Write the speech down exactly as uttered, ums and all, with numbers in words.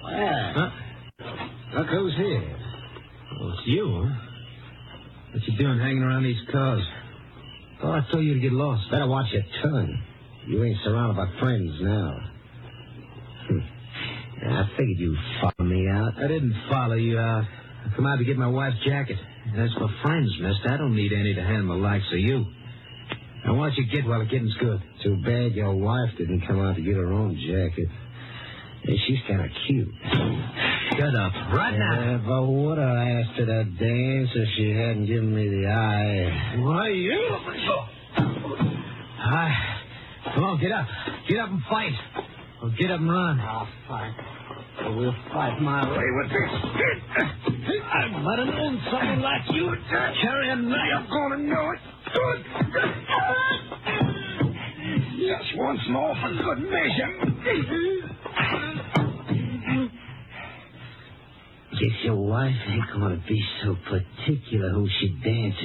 Yeah. Huh? Look who's here. Well, it's you, huh? What you doing hanging around these cars? Oh, I told you to get lost. Better watch your tongue. You ain't surrounded by friends now. Hm. Yeah, I figured you'd follow me out. I didn't follow you out. I come out to get my wife's jacket. As for friends, mister, I don't need any to handle the likes of you. Now, why don't you get while the getting's good? Too bad your wife didn't come out to get her own jacket. Hey, she's kind of cute. Shut up. Right yeah, now. but would have asked her to dance if she hadn't given me the eye. Why, you... Hi. Come on, get up. Get up and fight. Or get up and run. I'll fight. We'll fight my way with this. I might have known someone like you would carry a knife. You're going to know it. Good. Just once more for good measure. Guess your wife ain't going to be so particular who she dances